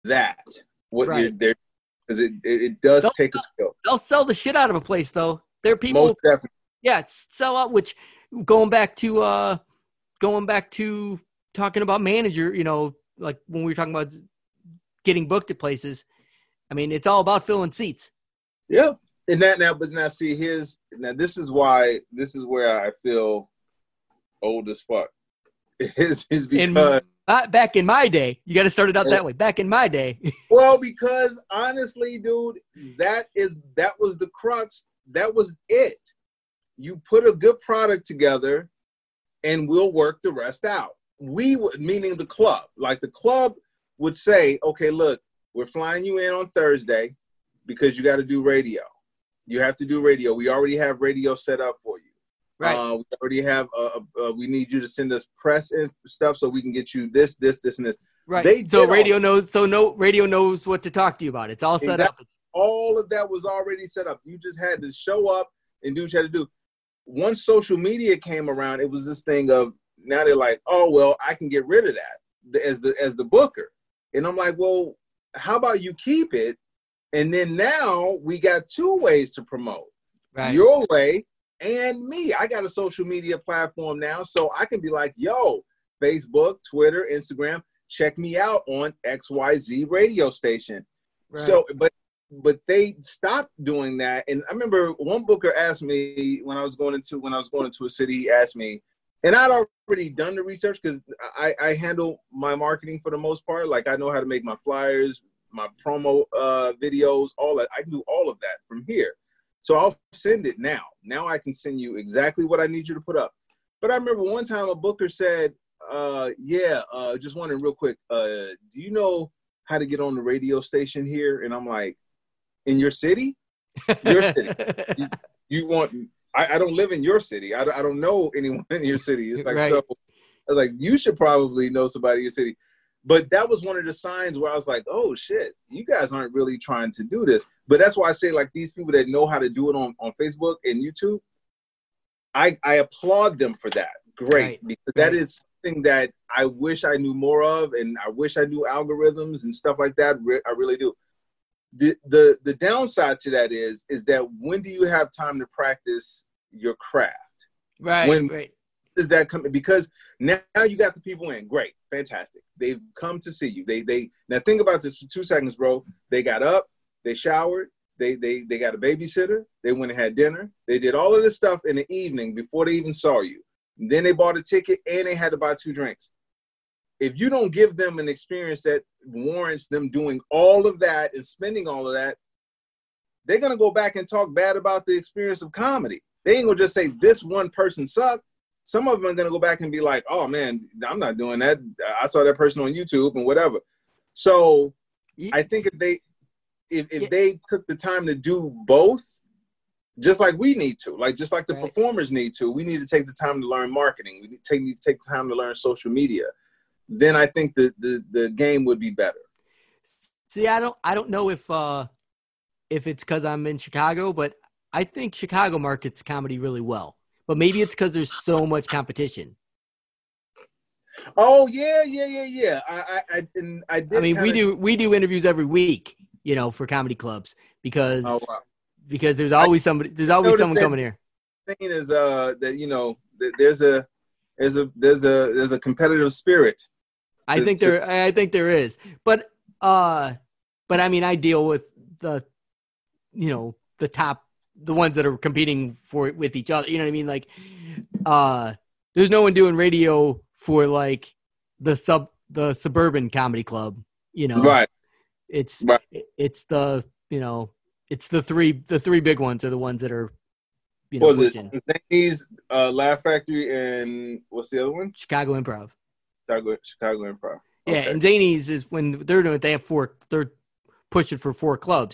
that what you're Right. there, because it does They'll, take a skill. they'll sell the shit out of a place, though. There are people, Most definitely. yeah, sell out. Which going back to talking about manager, like when we were talking about getting booked at places. I mean, it's all about filling seats. Yeah. And that now, but now see, this is where I feel old as fuck. Is because back in my day, you got to start it out that way. Back in my day. well, because honestly, dude, that was the crux. That was it. You put a good product together, and we'll work the rest out. Meaning the club, like the club would say, okay, look, we're flying you in on Thursday because you got to do radio. You have to do radio. We already have radio set up for you. Right. We already have. We need you to send us press and stuff so we can get you this, and this. Right. Radio knows what to talk to you about. It's all set up. All of that was already set up. You just had to show up and do what you had to do. Once social media came around, it was this thing of now they're like, oh well, I can get rid of that as the booker, and I'm like, well, how about you keep it? And then now we got two ways to promote. Right. Your way and me. I got a social media platform now, so I can be like, yo, Facebook, Twitter, Instagram, check me out on XYZ radio station. Right. So, but they stopped doing that. And I remember one booker asked me when I was going into a city, he asked me, and I'd already done the research because I handle my marketing for the most part. Like I know how to make my flyers, my promo videos, all that. I can do all of that from here. So I'll send it now. Now I can send you exactly what I need you to put up. But I remember one time a booker said, just wondering real quick, do you know how to get on the radio station here? And I'm like, in your city? Your city. You want, I don't live in your city. I don't know anyone in your city. It's like, right. So I was like, you should probably know somebody in your city. But that was one of the signs where I was like, oh, shit, you guys aren't really trying to do this. But that's why I say, like, these people that know how to do it on Facebook and YouTube, I applaud them for that. Great. Right. Because that is something that I wish I knew more of, and I wish I knew algorithms and stuff like that. I really do. The downside to that is that when do you have time to practice your craft? Right, right. Is that coming? Because now you got the people in. Great, fantastic. They've come to see you. They now think about this for 2 seconds, bro. They got up, they showered, they got a babysitter, they went and had dinner. They did all of this stuff in the evening before they even saw you. And then they bought a ticket and they had to buy 2 drinks. If you don't give them an experience that warrants them doing all of that and spending all of that, they're gonna go back and talk bad about the experience of comedy. They ain't gonna just say this one person sucked. Some of them are going to go back and be like, oh, man, I'm not doing that. I saw that person on YouTube and whatever. So I think if they took the time to do both, just like we need to, like just like the performers need to, we need to take the time to learn marketing. We need to take the time to learn social media. Then I think the game would be better. See, I don't know if it's because I'm in Chicago, but I think Chicago markets comedy really well. But maybe it's because there's so much competition. Oh yeah. I did. I mean, we do interviews every week, for comedy clubs because there's always somebody. There's always someone coming here. The thing is that there's a competitive spirit. I think there is, but I mean, I deal with the top. The ones that are competing with each other, you know what I mean? Like, there's no one doing radio for like the suburban comedy club, Right. It's the three big ones are the ones that are, pushing. Zany's, Laugh Factory, and what's the other one? Chicago Improv. Chicago Improv. Okay. Yeah, and Zany's is when they're doing it. They have they're pushing for 4 clubs,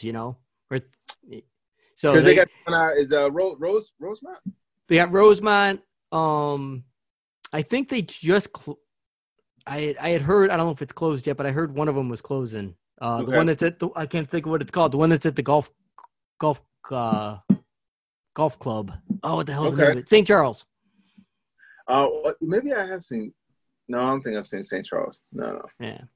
So because they got Rosemont. They got Rosemont. I think they just. I had heard. I don't know if it's closed yet, but I heard one of them was closing. The one that's at I can't think of what it's called. The one that's at the golf club. Oh, what the hell is the name of it? St. Charles. Maybe I have seen. No, I don't think I've seen St. Charles. No. Yeah.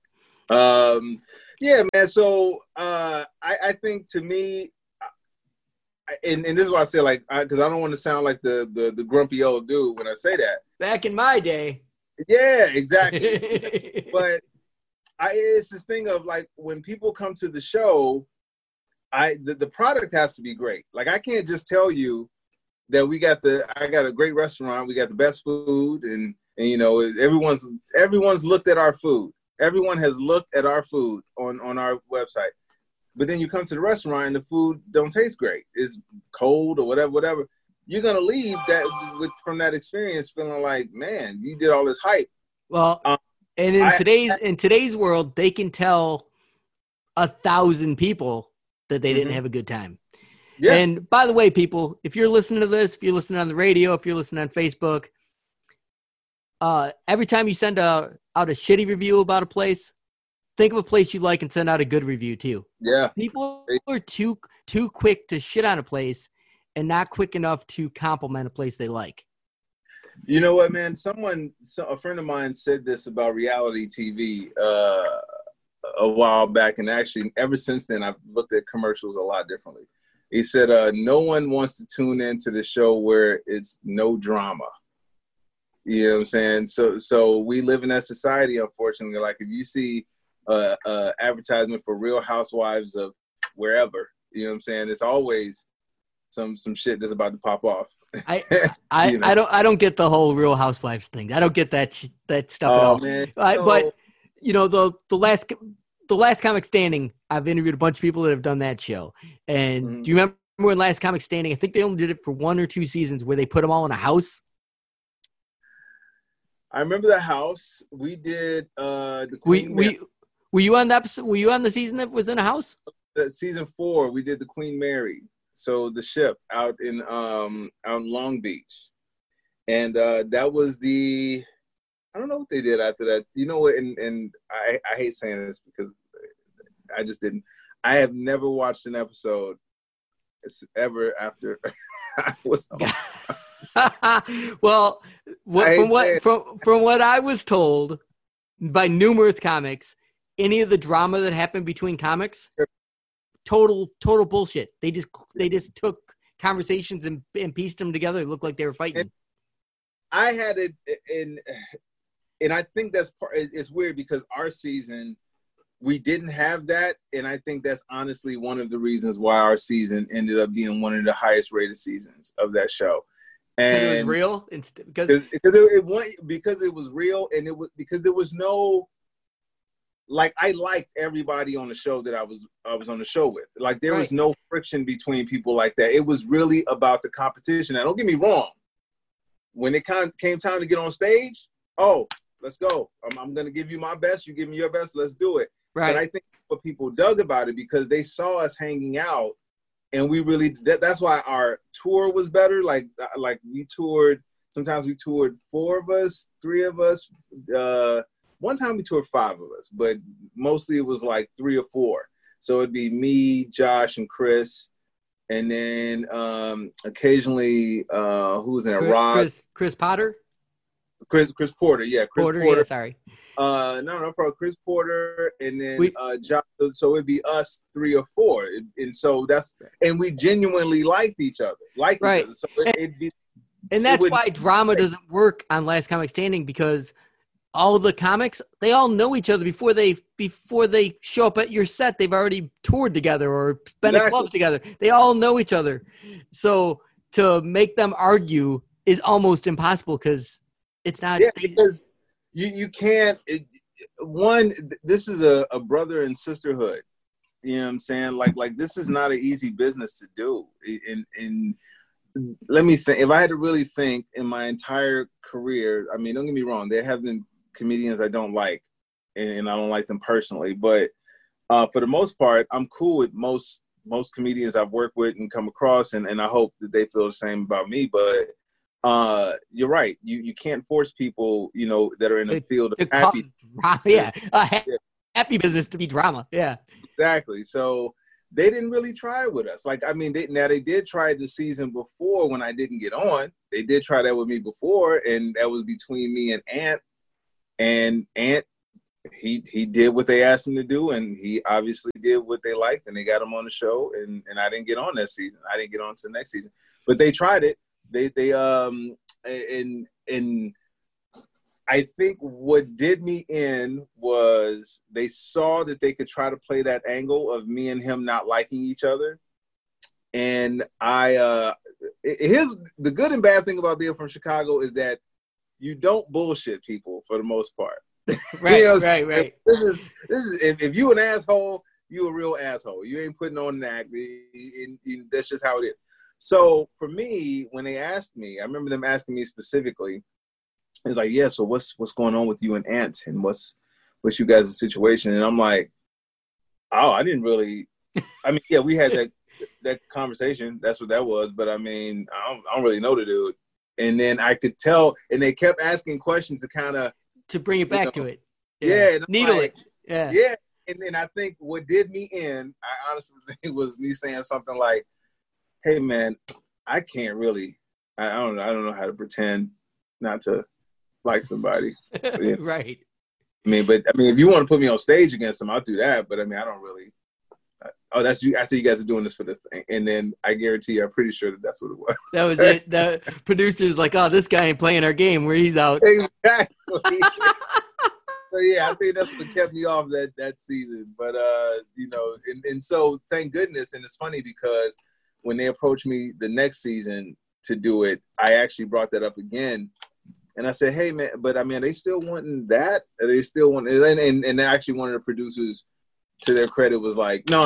Yeah, man. So I think to me, and this is why I say like, because I don't want to sound like the grumpy old dude when I say that. Back in my day. Yeah, exactly. But it's this thing of like when people come to the show, the product has to be great. Like I can't just tell you that I got a great restaurant, we got the best food, and you know everyone's looked at our food. Everyone has looked at our food on our website. But then you come to the restaurant and the food don't taste great. It's cold or whatever. You're gonna leave from that experience feeling like, man, you did all this hype. Well, and in today's world, they can tell 1,000 people that they didn't have a good time. Yeah. And by the way, people, if you're listening to this, if you're listening on the radio, if you're listening on Facebook, every time you send out a shitty review about a place, think of a place you like and send out a good review too. Yeah. People are too quick to shit on a place and not quick enough to compliment a place they like. You know what, man? A friend of mine said this about reality TV a while back, and actually ever since then I've looked at commercials a lot differently. He said, no one wants to tune into the show where it's no drama. You know what I'm saying? So we live in that society, unfortunately. Like if you see advertisement for Real Housewives of wherever, you know what I'm saying? It's always some shit that's about to pop off. I don't get the whole Real Housewives thing. I don't get that stuff at all. Man. But you know, the last Comic Standing, I've interviewed a bunch of people that have done that show. And do you remember when Last Comic Standing? I think they only did it for 1 or 2 seasons where they put them all in a house. I remember the house. We did the Queen Mary. Were you on the episode? Were you on the season that was in a house? Season 4, we did the Queen Mary. So the ship out in Long Beach, and that was I don't know what they did after that. You know what? And I hate saying this because I just didn't. I have never watched an episode ever after I was home. Well, from what I was told by numerous comics, any of the drama that happened between comics, total bullshit. They just took conversations and pieced them together. It looked like they were fighting. And I had it and I think that's it's weird because our season we didn't have that, and I think that's honestly one of the reasons why our season ended up being one of the highest rated seasons of that show. And it was real, because it was real, and it was because there was no, like, I liked everybody on the show that I was on the show with. Like there was no friction between people like that. It was really about the competition. Now don't get me wrong. When it came time to get on stage, let's go. I'm going to give you my best. You give me your best. Let's do it. Right. But I think what people dug about it because they saw us hanging out, and we really that's why our tour was better. Like we toured. Sometimes we toured 4 of us, 3 of us. One time we toured 5 of us, but mostly it was like 3 or 4. So it'd be me, Josh, and Chris, and then occasionally who was in it? Rob, Chris Potter. Chris Porter, yeah, Chris Porter. Yeah, sorry. No, probably Chris Porter, and then Josh. So it'd be us 3 or 4, and so and we genuinely liked each other, each other. So and that's why drama doesn't work on Last Comic Standing, because all the comics, they all know each other before they show up at your set. They've already toured together or been in clubs together. They all know each other. So to make them argue is almost impossible because it's not. Yeah, because you can't. This is a brother and sisterhood. You know what I'm saying? Like this is not an easy business to do. And let me think. If I had to really think in my entire career, I mean, don't get me wrong. There have been comedians I don't like, and I don't like them personally. But for the most part, I'm cool with most comedians I've worked with and come across, and I hope that they feel the same about me. But you're right. You can't force people, that are in the field of happy. Happy business to be drama. Yeah. Exactly. So they didn't really try with us. Like, I mean, they did try the season before when I didn't get on. They did try that with me before, and that was between me and Ant. And Ant he did what they asked him to do, and he obviously did what they liked, and they got him on the show. And I didn't get on that season. I didn't get on to the next season, but they tried it. And I think what did me in was they saw that they could try to play that angle of me and him not liking each other. And here's the good and bad thing about being from Chicago is that you don't bullshit people for the most part. Right, you know, right. This is if you an asshole, you a real asshole. You ain't putting on an act. That's just how it is. So for me, when they asked me, I remember them asking me specifically. It was like, yeah. So what's going on with you and Ant, and what's you guys' situation? And I'm like, oh, I didn't really. I mean, yeah, we had that conversation. That's what that was. But I mean, I don't really know the dude. And then I could tell, and they kept asking questions to kind of to bring it back to it. Yeah, needle like, it. Yeah. And then I think what did me in, I honestly think was me saying something like, "Hey, man, I can't really. I don't know how to pretend not to like somebody." Yeah. Right. I mean, if you want to put me on stage against them, I'll do that. But I mean, I don't really. Oh, that's you. I see you guys are doing this for the thing, and then I guarantee you, I'm pretty sure that's what it was. That was it. The producer's like, "Oh, this guy ain't playing our game. Where he's out." Exactly. So yeah, I think that's what kept me off that season. But you know, and so thank goodness. And it's funny because when they approached me the next season to do it, I actually brought that up again. And I said, hey, man, but I mean, are they still wanting that? Are they still want and actually one of the producers, to their credit, was like, no.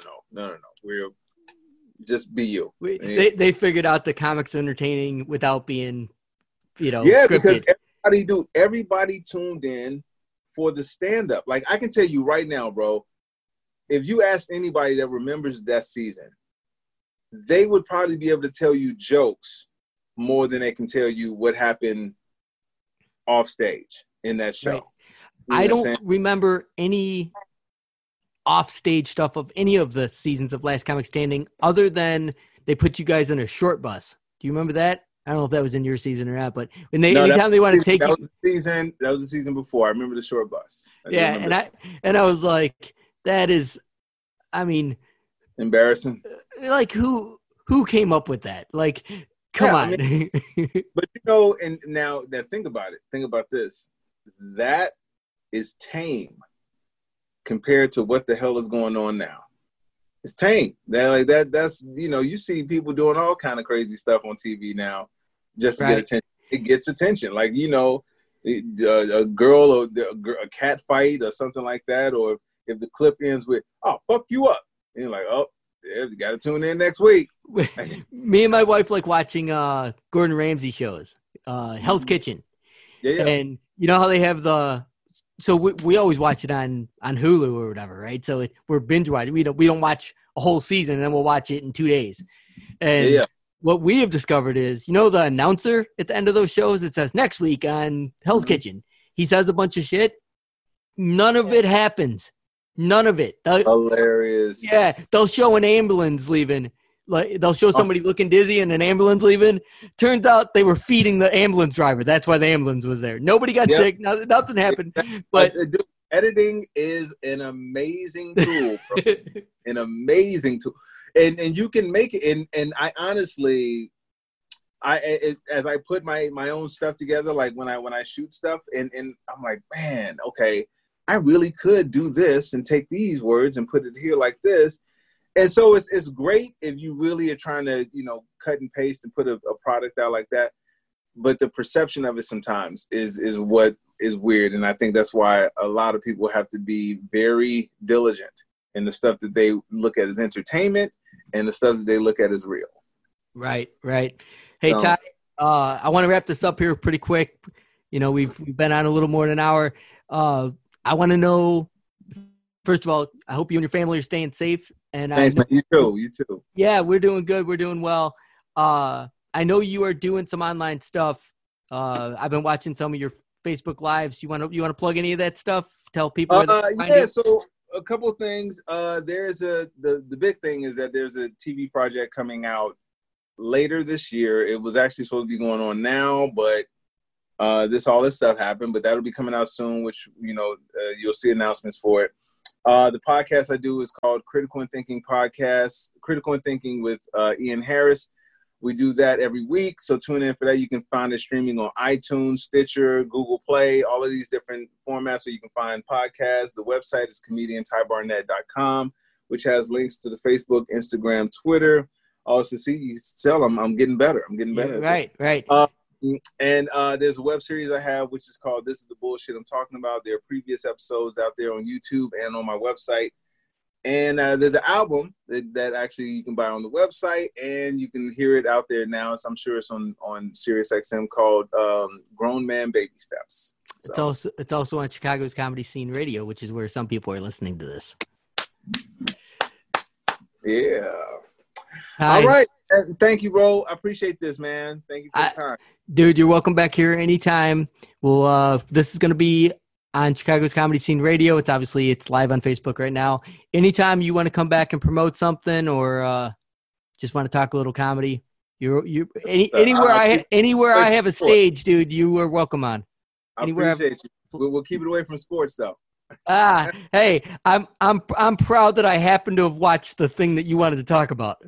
We're just be you. They figured out the comics entertaining without being, yeah, scripted. Because everybody tuned in for the stand-up. Like, I can tell you right now, bro, if you asked anybody that remembers that season, they would probably be able to tell you jokes more than they can tell you what happened off stage in that show. Right. I don't remember any off-stage stuff of any of the seasons of Last Comic Standing other than they put you guys in a short bus. Do you remember that? I don't know if that was in your season or not, but anytime they want to take you. That was the season before. I remember the short bus. And I was like, that is, I mean. Embarrassing. Like, who came up with that? Like, come on. I mean, but and now that think about it. Think about this. That is tame compared to what the hell is going on now. It's tame. That's you see people doing all kind of crazy stuff on TV now just to get attention. It gets attention. Like, a girl or a cat fight or something like that, or if the clip ends with, "Oh, fuck you up," and you're like, "Oh, yeah, you got to tune in next week." Me and my wife like watching Gordon Ramsay shows, Hell's Kitchen. Yeah. And you know how they have so we always watch it on Hulu or whatever, right? So we're binge watching. We don't watch a whole season and then we'll watch it in 2 days. And what we have discovered is, the announcer at the end of those shows, it says next week on Hell's Kitchen. He says a bunch of shit. None of it happens. None of it. Hilarious. Yeah, they'll show an ambulance leaving. Like, they'll show somebody looking dizzy and an ambulance leaving. Turns out they were feeding the ambulance driver. That's why the ambulance was there. Nobody got sick. Nothing happened. But dude, editing is an amazing tool, bro. An amazing tool. And you can make it. And I honestly, as I put my own stuff together, like when I shoot stuff, and I'm like, man, okay, I really could do this and take these words and put it here like this. And so it's great if you really are trying to, cut and paste and put a product out like that. But the perception of it sometimes is what is weird. And I think that's why a lot of people have to be very diligent in the stuff that they look at as entertainment and the stuff that they look at as real. Right. Hey, Ty, I want to wrap this up here pretty quick. We've been on a little more than an hour. I want to know, first of all, I hope you and your family are staying safe. And thanks, man. You too. Yeah, we're doing good. We're doing well. I know you are doing some online stuff. I've been watching some of your Facebook Lives. You want to plug any of that stuff? Tell people. So a couple of things. There's the big thing is that there's a TV project coming out later this year. It was actually supposed to be going on now, but all this stuff happened, but that'll be coming out soon, which, you'll see announcements for it. The podcast I do is called Critical and Thinking Podcast, Critical and Thinking with Ian Harris. We do that every week, so tune in for that. You can find it streaming on iTunes, Stitcher, Google Play, all of these different formats where you can find podcasts. The website is comediantybarnett.com, which has links to the Facebook, Instagram, Twitter. Also, see, you tell them I'm getting better. Right. And there's a web series I have, which is called This Is the Bullshit I'm Talking About. There are previous episodes out there on YouTube and on my website. And there's an album that actually you can buy on the website, and you can hear it out there now. So I'm sure it's on SiriusXM called Grown Man Baby Steps. So. It's also on Chicago's Comedy Scene Radio, which is where some people are listening to this. Yeah. Hi. All right. Thank you, bro. I appreciate this, man. Thank you for the time. Dude, you're welcome back here anytime. Well, this is going to be on Chicago's Comedy Scene Radio. It's live on Facebook right now. Anytime you want to come back and promote something or just want to talk a little comedy, anywhere I have a stage, dude, you are welcome on. I appreciate you. We'll keep it away from sports, though. Hey, I'm proud that I happen to have watched the thing that you wanted to talk about.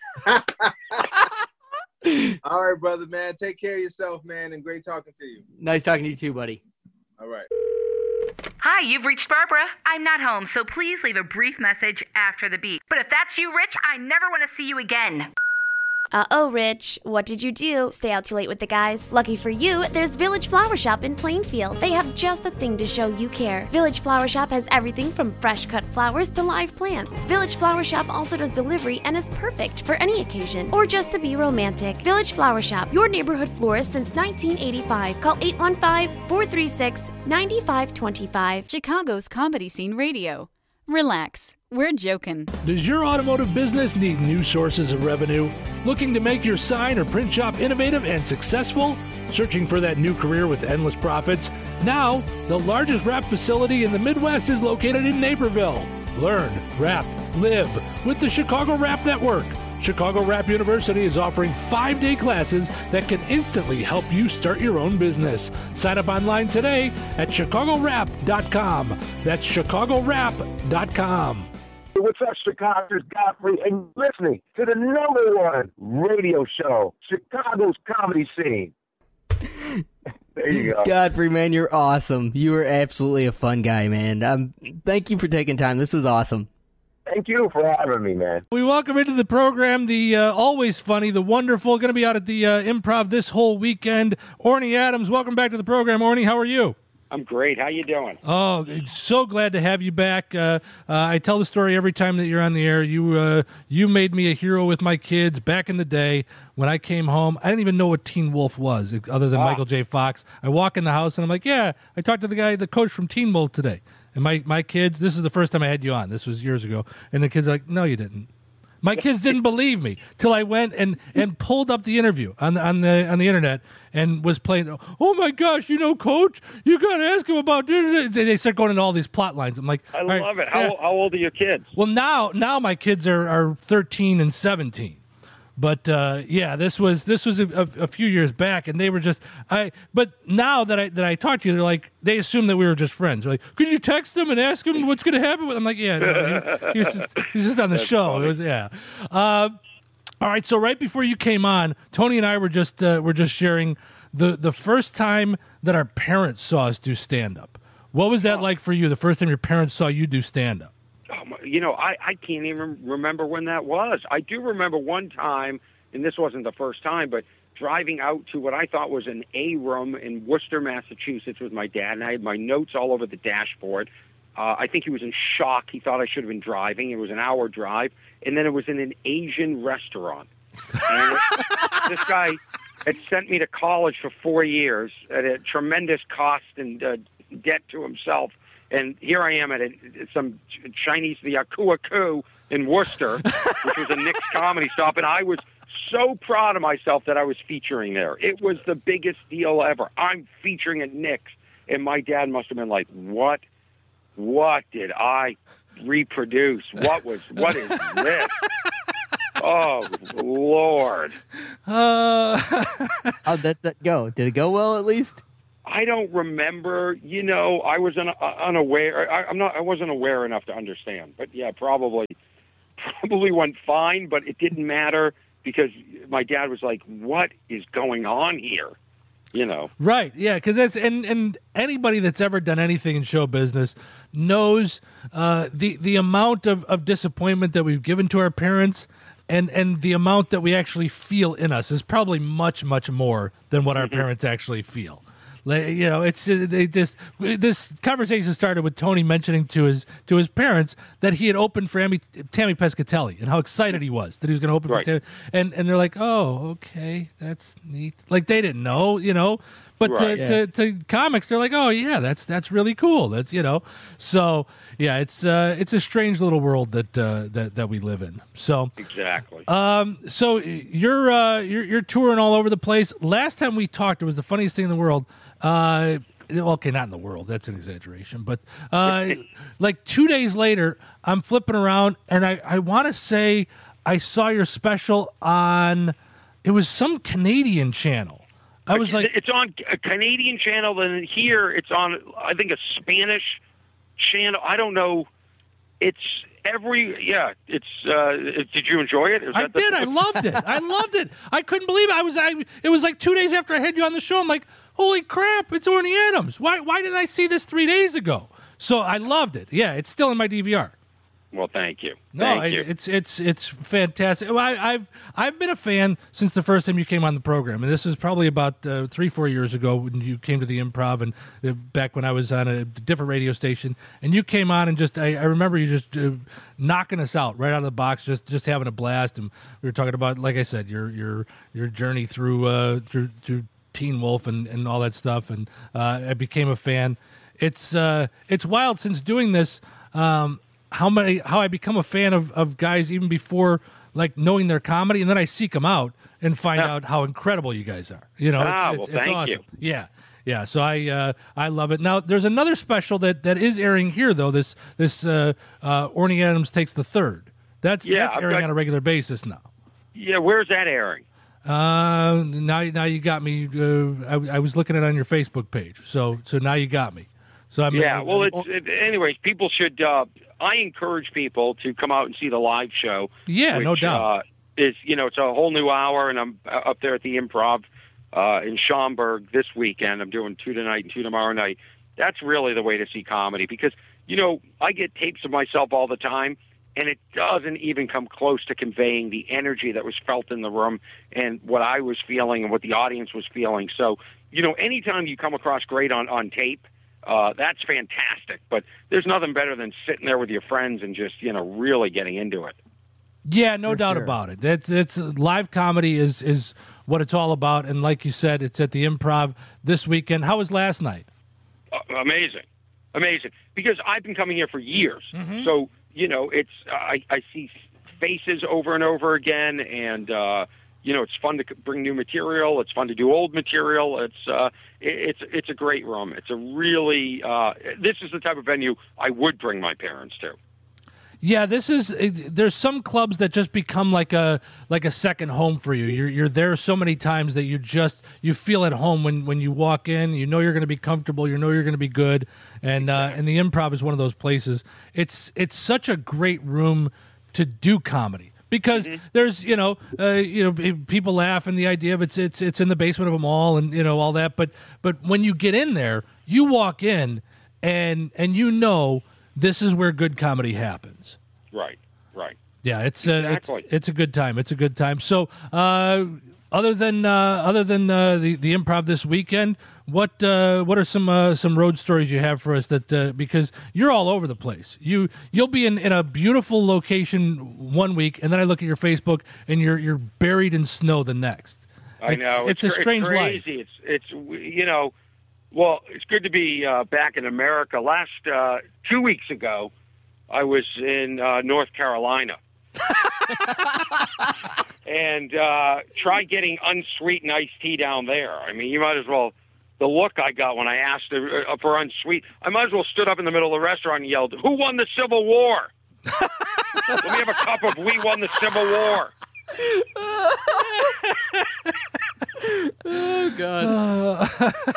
All right, brother, man. Take care of yourself, man, and great talking to you. Nice talking to you too, buddy. All right. Hi, you've reached Barbara. I'm not home, so please leave a brief message after the beep. But if that's you, Rich, I never want to see you again. Uh-oh, Rich. What did you do? Stay out too late with the guys? Lucky for you, there's Village Flower Shop in Plainfield. They have just the thing to show you care. Village Flower Shop has everything from fresh-cut flowers to live plants. Village Flower Shop also does delivery and is perfect for any occasion or just to be romantic. Village Flower Shop, your neighborhood florist since 1985. Call 815-436-9525. Chicago's Comedy Scene Radio. Relax. We're joking. Does your automotive business need new sources of revenue? Looking to make your sign or print shop innovative and successful? Searching for that new career with endless profits? Now, the largest wrap facility in the Midwest is located in Naperville. Learn, wrap, live with the Chicago Wrap Network. Chicago Wrap University is offering 5-day classes that can instantly help you start your own business. Sign up online today at chicagowrap.com. That's chicagowrap.com. What's up, Chicago? It's Godfrey, and you're listening to the #1 radio show, Chicago's Comedy Scene. There you go. Godfrey, man, you're awesome. You are absolutely a fun guy, man. Thank you for taking time. This was awesome. Thank you for having me, man. We welcome into the program the always funny, the wonderful, going to be out at the Improv this whole weekend, Orny Adams. Welcome back to the program, Orny. How are you? I'm great. How you doing? Oh, so glad to have you back. I tell the story every time that you're on the air. You made me a hero with my kids back in the day when I came home. I didn't even know what Teen Wolf was, other than Michael J. Fox. I walk in the house and I'm like, yeah, I talked to the coach from Teen Wolf today. And my kids, this is the first time I had you on. This was years ago. And the kids are like, no, you didn't. My kids didn't believe me till I went and pulled up the interview on the internet and was playing. Oh my gosh, Coach, you got to ask him about. They start going into all these plot lines. I'm like, I love it. How old are your kids? Well, now my kids are 13 and 17. But this was a few years back, and they were just But now that I talked to you, they're like, they assume that we were just friends. They're like, could you text him and ask him what's going to happen? I'm like, yeah, no, he's just on the show. Funny. It was all right. So right before you came on, Tony and I were just sharing the first time that our parents saw us do stand up. What was that like for you? The first time your parents saw you do stand up? I can't even remember when that was. I do remember one time, and this wasn't the first time, but driving out to what I thought was an A room in Worcester, Massachusetts with my dad, and I had my notes all over the dashboard. I think he was in shock. He thought I should have been driving. It was an hour drive, and then it was in an Asian restaurant. And this guy had sent me to college for 4 years at a tremendous cost and debt to himself. And here I am at some Chinese, the Akuaku in Worcester, which was a Nick's comedy stop, and I was so proud of myself that I was featuring there. It was the biggest deal ever. I'm featuring at Nick's, and my dad must have been like, "What did I reproduce? What is this?" Oh, Lord. How'd that go? Did it go well at least? I don't remember. You know, I was unaware. I wasn't aware enough to understand. But yeah, probably went fine. But it didn't matter because my dad was like, "What is going on here?" You know. Right. Yeah. Because that's and anybody that's ever done anything in show business knows the amount of disappointment that we've given to our parents. And the amount that we actually feel in us is probably much, much more than what our parents actually feel. You know, it's this conversation started with Tony mentioning to his parents that he had opened for Tammy Pescatelli and how excited he was that he was going to open for Tammy. And they're like, oh, okay, that's neat. Like they didn't know, you know. But to comics, they're like, oh yeah, that's really cool. That's, you know, so yeah, it's a strange little world that we live in. So exactly. So you're touring all over the place. Last time we talked, it was the funniest thing in the world. Okay, not in the world. That's an exaggeration. But like 2 days later, I'm flipping around, and I want to say I saw your special on. It was some Canadian channel. I was like, it's on a Canadian channel, and here it's on, I think, a Spanish channel. I don't know. It's Did you enjoy it? I did. I loved it. I loved it. I couldn't believe it. It was like 2 days after I had you on the show. I'm like, holy crap! It's Orny Adams. Why didn't I see this 3 days ago? So I loved it. Yeah, it's still in my DVR. Well, thank you. It's fantastic. Well, I've been a fan since the first time you came on the program, and this is probably about 3-4 years ago when you came to the Improv, and back when I was on a different radio station, and you came on and I remember you just knocking us out right out of the box, just having a blast, and we were talking about, like I said, your journey through Teen Wolf and all that stuff, and I became a fan. It's wild since doing this. How I become a fan of guys even before like knowing their comedy, and then I seek them out and find out how incredible you guys are. You know, it's awesome. You. Yeah. So I love it. Now there's another special that is airing here though. This Orny Adams Takes the Third. That's airing on a regular basis now. Yeah, where's that airing? Now you got me. I was looking at it on your Facebook page. So now you got me. So anyways, people should. I encourage people to come out and see the live show. Yeah, which, no doubt. It's a whole new hour, and I'm up there at the Improv in Schaumburg this weekend. I'm doing 2 tonight and 2 tomorrow night. That's really the way to see comedy because, I get tapes of myself all the time, and it doesn't even come close to conveying the energy that was felt in the room and what I was feeling and what the audience was feeling. So, anytime you come across great on tape, that's fantastic, but there's nothing better than sitting there with your friends and just, really getting into it. Yeah, no doubt about it. It's live comedy is what it's all about. And like you said, it's at the Improv this weekend. How was last night? Amazing. Because I've been coming here for years. Mm-hmm. So, it's, I see faces over and over again, and, it's fun to bring new material. It's fun to do old material. It's a great room. It's a really this is the type of venue I would bring my parents to. Yeah, there's some clubs that just become like a second home for you. You're there so many times that you feel at home when you walk in. You know you're going to be comfortable. You know you're going to be good. And the Improv is one of those places. It's such a great room to do comedy. Because there's, people laugh and the idea of it's in the basement of a mall and, all that. But when you get in there, you walk in and this is where good comedy happens. Right. Yeah, it's a good time. It's a good time. So other than the Improv this weekend, what are some road stories you have for us that because you're all over the place. You'll be in a beautiful location one week, and then I look at your Facebook and you're buried in snow the next. I know it's a strange life. It's it's good to be back in America. Last 2 weeks ago, I was in North Carolina. And try getting unsweetened iced tea down there. I mean, you might as well. The look I got when I asked for unsweet, I might as well stood up in the middle of the restaurant and yelled, "Who won the Civil War?" Let me have a cup of "We won the Civil War." Oh God.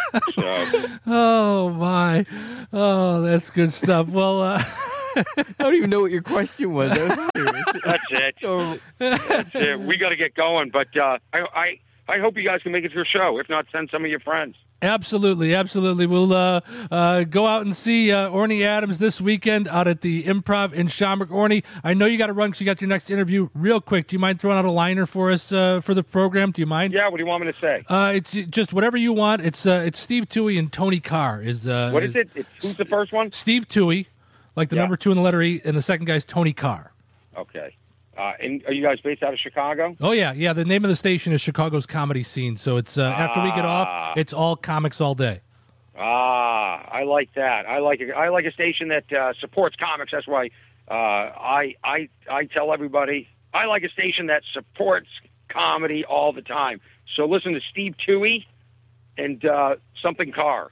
Oh my. Oh, that's good stuff. Well, I don't even know what your question was. That's it. Totally. That's it. We got to get going, but I hope you guys can make it to your show. If not, send some of your friends. absolutely. We'll go out and see Orny Adams this weekend out at the Improv in Schaumburg. Orny, I know you got to run because you got your next interview. Real quick, do you mind throwing out a liner for us for the program? Do you mind? Yeah, what do you want me to say? It's just whatever you want. It's Steve Toohey and Tony Carr. What is it? Who's the first one? Steve Toohey, like the number 2 in the letter E, and the second guy's Tony Carr. Okay. And are you guys based out of Chicago? Oh, yeah. The name of the station is Chicago's Comedy Scene. So it's after we get off, it's all comics all day. I like that. I like a station that supports comics. That's why I tell everybody I like a station that supports comedy all the time. So listen to Steve Toohey and something Carr.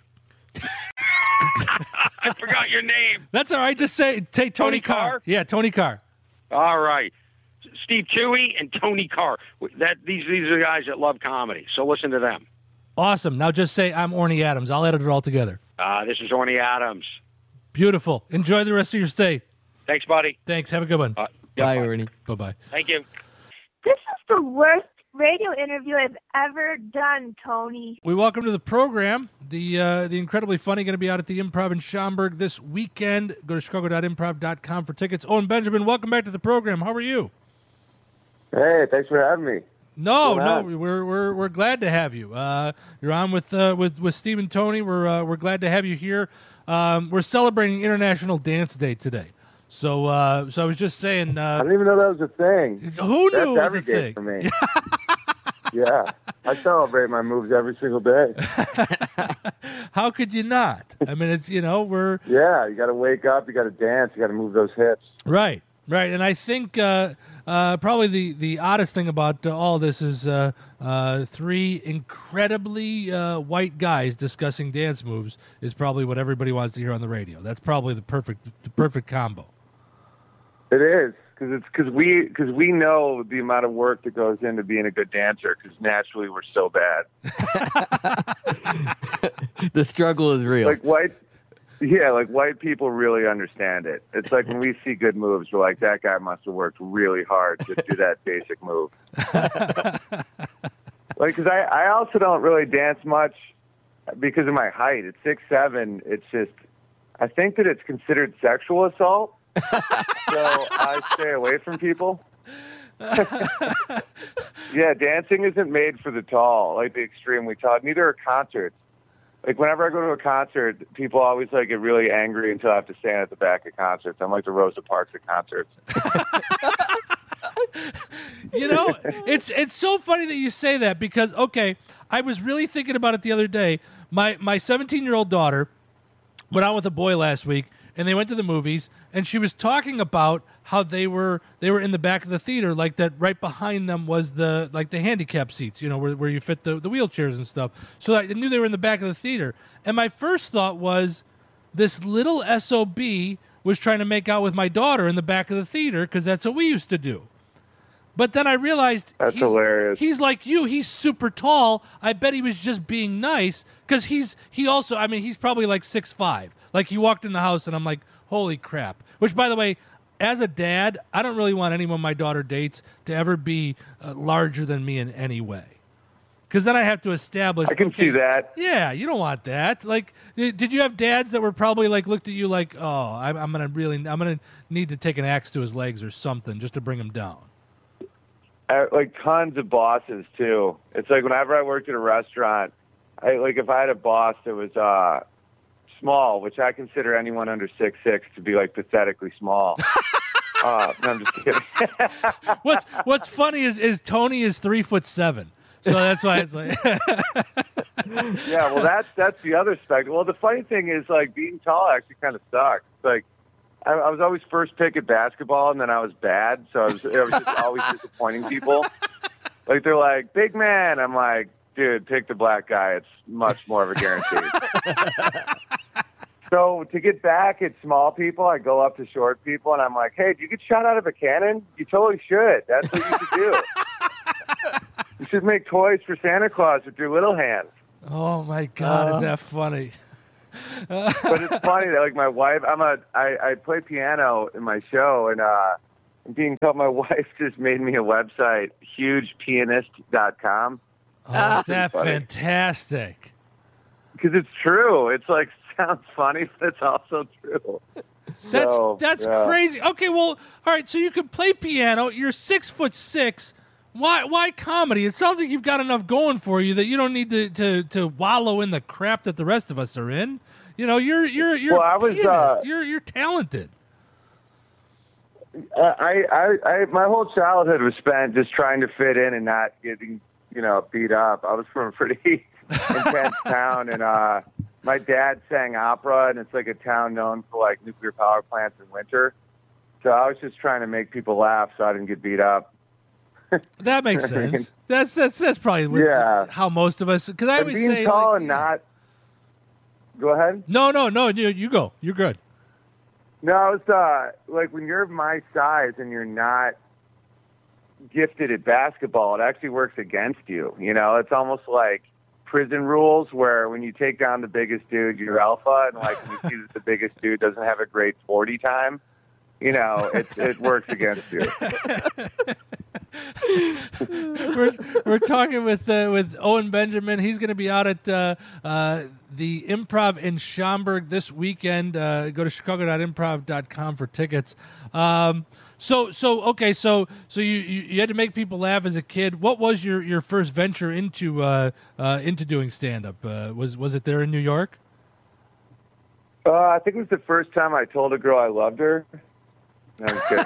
I forgot your name. That's all right. Just say Tony Carr. Yeah, Tony Carr. All right. Steve Toohey and Tony Carr. These are the guys that love comedy. So listen to them. Awesome. Now just say I'm Orny Adams. I'll edit it all together. This is Orny Adams. Beautiful. Enjoy the rest of your stay. Thanks, buddy. Thanks. Have a good one. Bye, Orny. Bye-bye. Thank you. This is the worst radio interview I've ever done, Tony. We welcome to the program the incredibly funny, going to be out at the Improv in Schaumburg this weekend. Go to chicago.improv.com for tickets. Owen Benjamin, welcome back to the program. How are you? Hey, thanks for having me. No, we're glad to have you. You're on with Steve and Tony. We're glad to have you here. We're celebrating International Dance Day today. So I was just saying. I didn't even know that was a thing. Who knew it was a day thing? For me. Yeah, I celebrate my moves every single day. How could you not? I mean, it's we're you got to wake up, you got to dance, you got to move those hips. Right, and I think probably the oddest thing about all this is 3 incredibly white guys discussing dance moves is probably what everybody wants to hear on the radio. That's probably the perfect combo. It is. Because we know the amount of work that goes into being a good dancer. Because naturally we're so bad. The struggle is real. Like white people really understand it. It's like when we see good moves, we're like, that guy must have worked really hard to do that basic move. Like, because I also don't really dance much because of my height. At 6'7", it's just I think that it's considered sexual assault. So I stay away from people. Yeah, dancing isn't made for the tall, like the extremely tall. Neither are concerts. Like whenever I go to a concert, people always get really angry until I have to stand at the back of concerts. I'm like the Rosa Parks of concerts. It's so funny that you say that because I was really thinking about it the other day. My 17-year-old daughter went out with a boy last week. And they went to the movies, and she was talking about how they were in the back of the theater, like that. Right behind them was the handicap seats, where you fit the wheelchairs and stuff. So I knew they were in the back of the theater. And my first thought was, this little SOB was trying to make out with my daughter in the back of the theater because that's what we used to do. But then I realized that's hilarious. He's like you. He's super tall. I bet he was just being nice because he's probably like 6'5". Like he walked in the house and I'm like, holy crap. Which, by the way, as a dad, I don't really want anyone my daughter dates to ever be larger than me in any way. Because then I have to establish. I can see that. Yeah, you don't want that. Like, did you have dads that were probably looked at you like, oh, I'm gonna need to take an axe to his legs or something just to bring him down? Like tons of bosses too. It's like whenever I worked at a restaurant, if I had a boss that was small, which I consider anyone under 6'6" to be pathetically small. No, I'm just kidding. What's funny is Tony is 3'7", so that's why it's like. Yeah, well, that's the other spectrum. Well, the funny thing is being tall actually kind of sucks. It's I was always first pick at basketball, and then I was bad, so I was just always disappointing people. They're like, big man. I'm like, dude, pick the black guy. It's much more of a guarantee. So to get back at small people, I go up to short people, and I'm like, hey, do you get shot out of a cannon? You totally should. That's what you should do. should make toys for Santa Claus with your little hands. Oh my God, is that funny? But it's funny that like my wife, I play piano in my show, and I'm being told my wife just made me a website, hugepianist.com. Oh, that's fantastic. Because it's true. It's like sounds funny, but it's also true. That's crazy. Okay, well, all right. So you can play piano. You're 6'6". Why comedy? It sounds like you've got enough going for you that you don't need to wallow in the crap that the rest of us are in. You know, you're a pianist. You're talented. My whole childhood was spent just trying to fit in and not getting, beat up. I was from a pretty intense town, and my dad sang opera, and it's like a town known for like nuclear power plants in winter. So I was just trying to make people laugh so I didn't get beat up. That makes sense. That's probably how most of us. Because I always being say tall and not. Go ahead. No. You go. You're good. No, it's like when you're my size and you're not gifted at basketball, it actually works against you. It's almost like prison rules where when you take down the biggest dude, you're alpha, and like when you see that the biggest dude doesn't have a great 40 time, it works against you. We're talking with Owen Benjamin. He's going to be out at the Improv in Schaumburg this weekend. Go to chicago.improv.com for tickets. So you had to make people laugh as a kid. What was your first venture into doing stand up? Was it there in New York? I think it was the first time I told a girl I loved her. No, I'm kidding.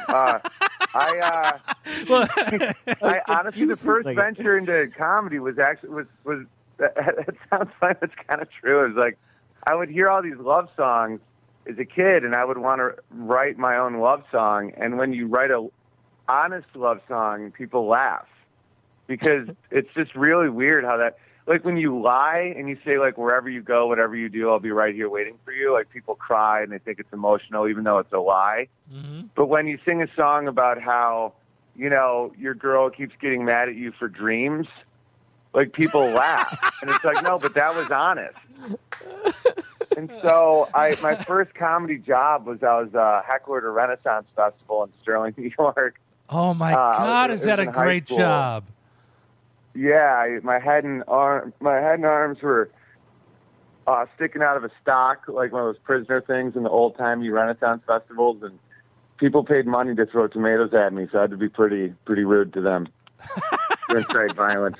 I honestly, the first venture into comedy was that sounds like it's kind of true. It was like I would hear all these love songs as a kid, and I would want to write my own love song. And when you write a honest love song, people laugh because it's just really weird how that. Like when you lie and you say like wherever you go, whatever you do, I'll be right here waiting for you. Like people cry and they think it's emotional, even though it's a lie. Mm-hmm. But when you sing a song about how your girl keeps getting mad at you for dreams, like people laugh, and it's like no, but that was honest. And so my first comedy job was I was a heckler at a Renaissance Festival in Sterling, New York. Oh my God, is that a great job? Yeah, my head and arms were sticking out of a stock, like one of those prisoner things in the old-timey Renaissance festivals, and people paid money to throw tomatoes at me, so I had to be pretty rude to them. Incite violence.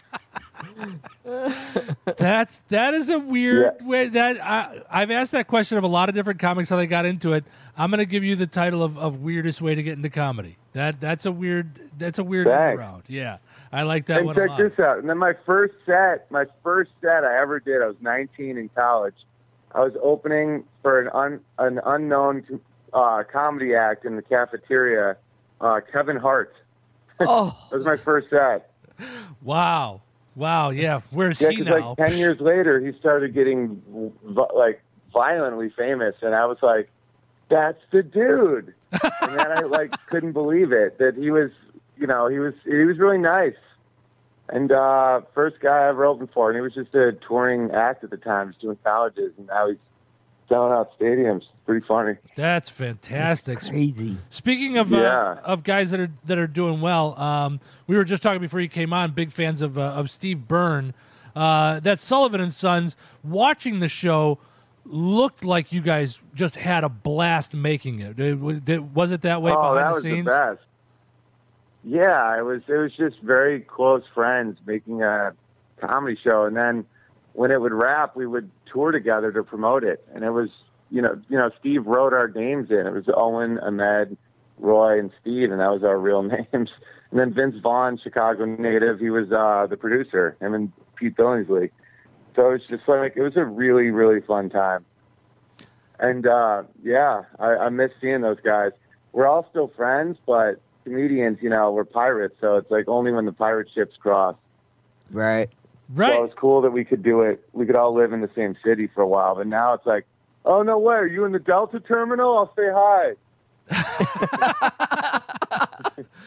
That is a weird way. That I've asked that question of a lot of different comics how they got into it. I'm going to give you the title of weirdest way to get into comedy. That's a weird route. Yeah. I like that one a lot. Check this out. And then my first set I ever did, I was 19 in college. I was opening for an unknown comedy act in the cafeteria, Kevin Hart. Oh. That was my first set. Wow, yeah. Where's he now? Like 10 years later, he started getting violently famous, and I was like, that's the dude. And then I couldn't believe it that he was, he was really nice. And first guy I ever opened for, and he was just a touring act at the time, just doing colleges, and now he's selling out stadiums. Pretty funny. That's fantastic. That's crazy. Speaking of guys that are doing well, we were just talking before you came on. Big fans of Steve Byrne. That Sullivan and Sons. Watching the show looked like you guys just had a blast making it. Was it that way behind the scenes? Oh, that was the best. Yeah, it was just very close friends making a comedy show, and then when it would wrap, we would tour together to promote it. And it was, Steve wrote our names in. It was Owen, Ahmed, Roy, and Steve, and that was our real names. And then Vince Vaughn, Chicago native, he was the producer, him and Pete Billingsley. So it was just it was a really, really fun time. And I miss seeing those guys. We're all still friends, but comedians, we're pirates, so it's like only when the pirate ships cross. Right. So it was cool that we could do it. We could all live in the same city for a while, but now it's like, oh, no way. Are you in the Delta terminal? I'll say hi.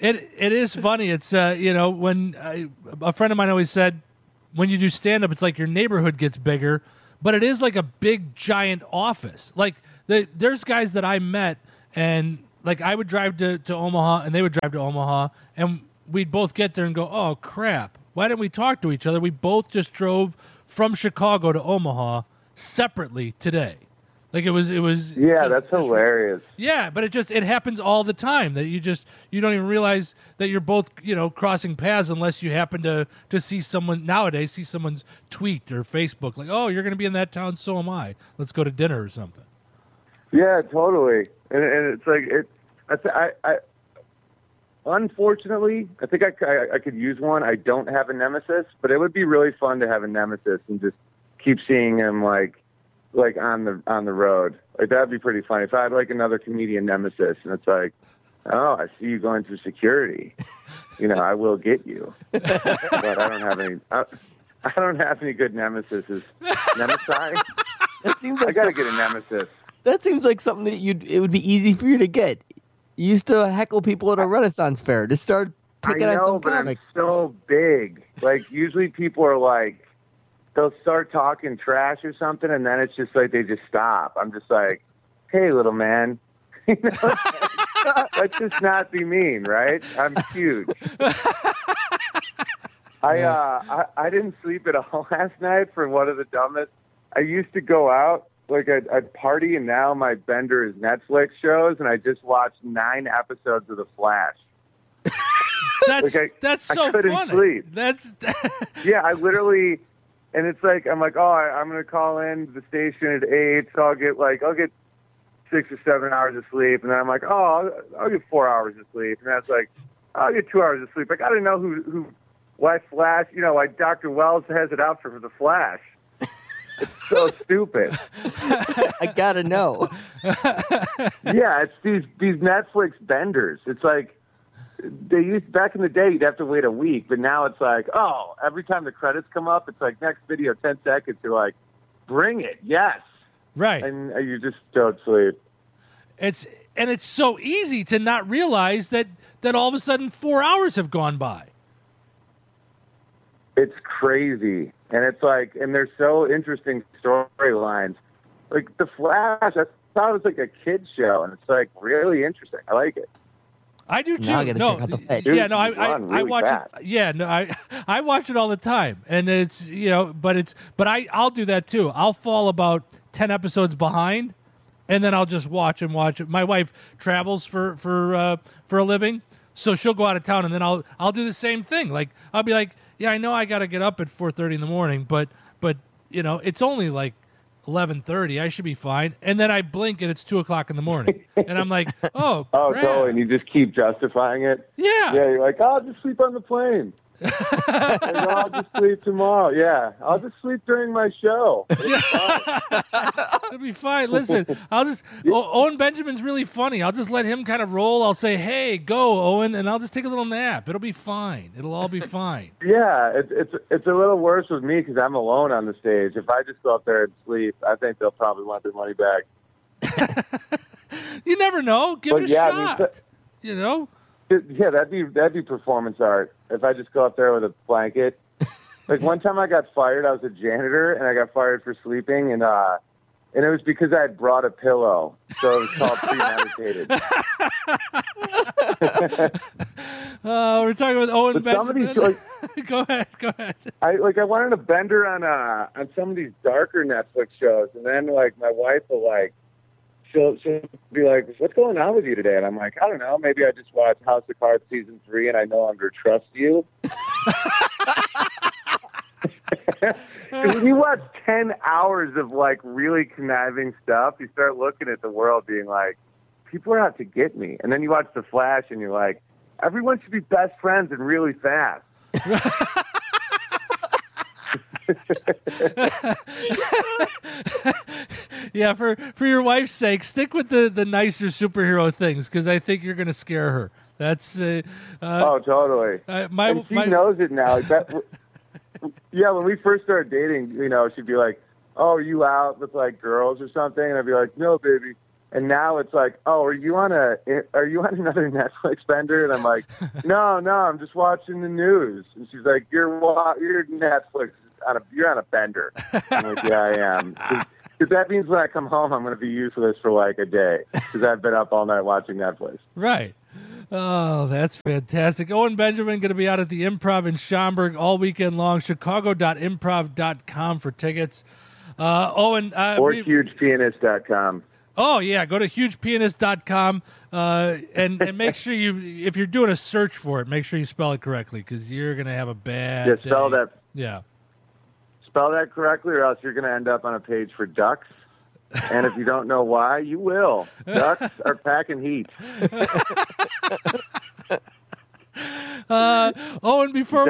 It is funny. It's when a friend of mine always said, when you do stand up, it's like your neighborhood gets bigger, but it is like a big giant office. Like there's guys that I met, and like I would drive to Omaha, and they would drive to Omaha, and we'd both get there and go, oh crap, why didn't we talk to each other? We both just drove from Chicago to Omaha separately today. Like it was. Yeah, that's hilarious. Yeah, but it happens all the time that you don't even realize that you're both crossing paths unless you happen to see someone's tweet or Facebook like, oh, you're going to be in that town, so am I. Let's go to dinner or something. Yeah, totally. And it's like I unfortunately, I think I could use one. I don't have a nemesis, but it would be really fun to have a nemesis and just keep seeing him like on the road. Like that'd be pretty funny. If I had like another comedian nemesis and it's like, oh, I see you going through security. I will get you. But I don't have any. I don't have any good nemesis. Nemesis. That seems like I gotta get a nemesis. That seems like something that it would be easy for you to get. You used to heckle people at a Renaissance fair to start picking on some comic. I'm so big. Like usually people are like, they'll start talking trash or something, and then it's just like they just stop. I'm just like, hey, little man. Let's just not be mean, right? I'm huge. I didn't sleep at all last night for one of the dumbest. I used to go out, like I'd party, and now my bender is Netflix shows, and I just watched 9 episodes of The Flash. That's so I couldn't funny. Sleep. Yeah, I literally... And it's like, I'm like, I'm going to call in the station at 8, so I'll get 6 or 7 hours of sleep. And then I'm like, I'll get 4 hours of sleep. And that's like, I'll get 2 hours of sleep. I got to know why Flash, why Dr. Wells has it out for The Flash. It's so stupid. I got to know. Yeah, it's these Netflix benders. It's like, back in the day, you'd have to wait a week, but now it's like, every time the credits come up, it's like next video, 10 seconds. You're like, bring it, yes, right, and you just don't sleep. It's so easy to not realize that all of a sudden 4 hours have gone by. It's crazy, and it's like, and they're so interesting storylines. Like The Flash, I thought it was like a kid's show, and it's like really interesting. I like it. I do too. Now I gotta check out The Flash. Yeah, no, I watch it. Yeah, no, I watch it all the time, and it's but I'll do that too. I'll fall about 10 episodes behind, and then I'll just watch it. My wife travels for a living, so she'll go out of town, and then I'll do the same thing. Like I'll be like, yeah, I know I got to get up at 4:30 in the morning, but it's only like 11:30. I should be fine. And then I blink and it's 2:00 in the morning, and I'm like, oh, totally. And you just keep justifying it. Yeah. Yeah. You're like, I'll just sleep on the plane. I'll just sleep tomorrow. Yeah, I'll just sleep during my show. It'll be fine. Listen, Owen Benjamin's really funny. I'll just let him kind of roll. I'll say, hey, go, Owen, and I'll just take a little nap. It'll be fine. It'll all be fine. Yeah, it's a little worse with me because I'm alone on the stage. If I just go up there and sleep, I think they'll probably want their money back. You never know. Give it a shot. Yeah, that'd be performance art. If I just go up there with a blanket. Like one time I got fired. I was a janitor and I got fired for sleeping, and it was because I had brought a pillow, so it was called premeditated. We're talking with Owen Benjamin. Go ahead. I wanted a bender on some of these darker Netflix shows, and then like my wife will like. She'll be like, what's going on with you today? And I'm like, I don't know. Maybe I just watched House of Cards Season 3 and I no longer trust you. When you watch 10 hours of like really conniving stuff, you start looking at the world being like, people are out to get me. And then you watch The Flash and you're like, everyone should be best friends and really fast. Yeah, for your wife's sake, stick with the nicer superhero things because I think you're going to scare her. That's totally. And she knows it now. Yeah, when we first started dating, she'd be like, "Oh, are you out with like girls or something?" And I'd be like, "No, baby, And now it's like, oh, are you on another Netflix bender? And I'm like, no, I'm just watching the news. And she's like, your Netflix you're on a bender. I'm like, yeah, I am. Because that means when I come home, I'm going to be useless for like a day because I've been up all night watching Netflix. Right. Oh, that's fantastic. Owen Benjamin going to be out at the Improv in Schaumburg all weekend long. Chicago.improv.com for tickets. Owen. Or hugepianist.com. Oh, yeah. Go to hugepianist.com and make sure if you're doing a search for it, make sure you spell it correctly because you're going to have a bad day. Spell that. Yeah. Spell that correctly or else you're going to end up on a page for ducks. And if you don't know why, you will. Ducks are packing heat. Owen, before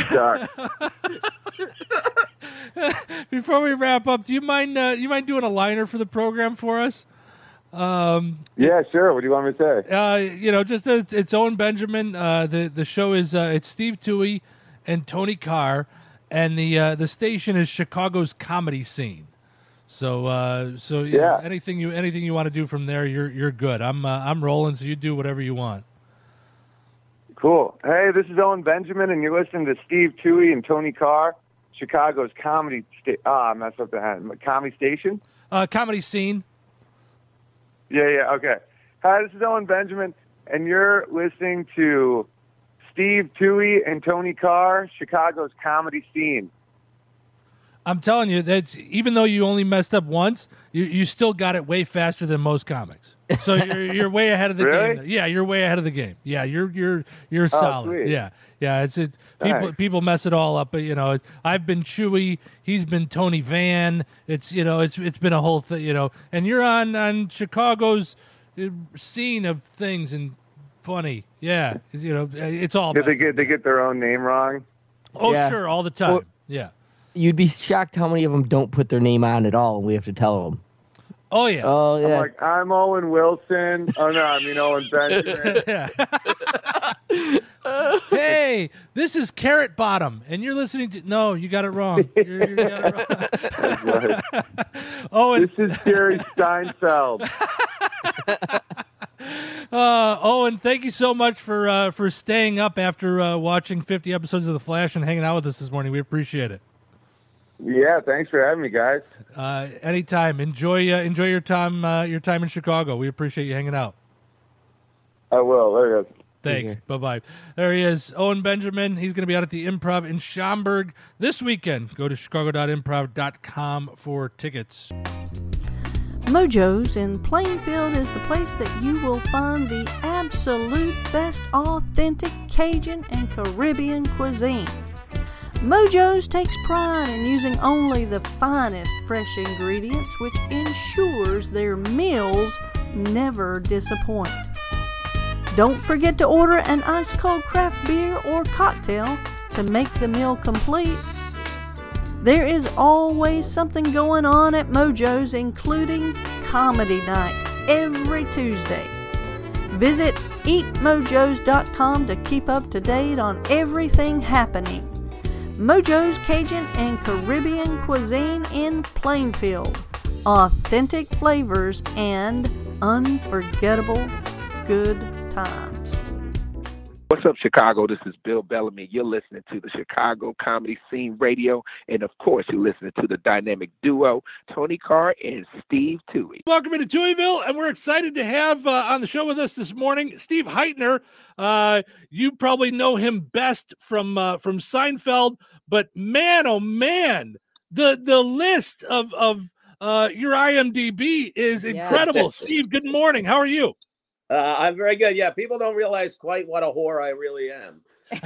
we wrap up, do you mind doing a liner for the program for us? Yeah, sure. What do you want me to say? It's Owen Benjamin. The show is it's Steve Toohey and Tony Carr, and the station is Chicago's Comedy Scene. So yeah. Anything you want to do from there, you're good. I'm rolling, so you do whatever you want. Cool. Hey, this is Owen Benjamin, and you're listening to Steve Toohey and Tony Carr, Chicago's Comedy I messed up the hand. Comedy Station? Comedy Scene. Yeah, okay. Hi, this is Owen Benjamin, and you're listening to Steve Toohey and Tony Carr, Chicago's Comedy Scene. I'm telling you that even though you only messed up once, you still got it way faster than most comics. So you're way ahead of the game. Yeah, you're way ahead of the game. Yeah, you're solid. Sweet. Yeah. It's people mess it all up, but I've been Chewy, he's been Tony Van. It's been a whole thing, and you're on Chicago's scene of things and funny. Yeah, it's all. Did they get their own name wrong? Oh, yeah. Sure, all the time. Well, yeah. You'd be shocked how many of them don't put their name on at all, and we have to tell them. Oh, yeah. Oh, yeah. I'm like, I'm Owen Wilson. Oh, no, I mean Owen Benjamin. Hey, this is Carrot Bottom, and you're listening to... No, you got it wrong. You got it wrong. That's right. Owen... This is Jerry Steinfeld. Owen, thank you so much for staying up after watching 50 episodes of The Flash and hanging out with us this morning. We appreciate it. Yeah, thanks for having me, guys. Anytime. Enjoy your time in Chicago. We appreciate you hanging out. I will. There you go. Thanks. Bye-bye. There he is, Owen Benjamin. He's going to be out at the Improv in Schaumburg this weekend. Go to chicago.improv.com for tickets. Mojo's in Plainfield is the place that you will find the absolute best authentic Cajun and Caribbean cuisine. Mojo's takes pride in using only the finest fresh ingredients, which ensures their meals never disappoint. Don't forget to order an ice-cold craft beer or cocktail to make the meal complete. There is always something going on at Mojo's, including Comedy Night every Tuesday. Visit eatmojos.com to keep up to date on everything happening. Mojo's Cajun and Caribbean cuisine in Plainfield. Authentic flavors and unforgettable good times. What's up, Chicago? This is Bill Bellamy. You're listening to the Chicago Comedy Scene Radio. And, of course, you're listening to the dynamic duo, Tony Carr and Steve Toohey. Welcome into Tooheyville, and we're excited to have on the show with us this morning Steve Heitner. You probably know him best from Seinfeld, but man, oh man, the list of your IMDb is incredible. Yeah. Steve, good morning. How are you? I'm very good. Yeah, people don't realize quite what a whore I really am.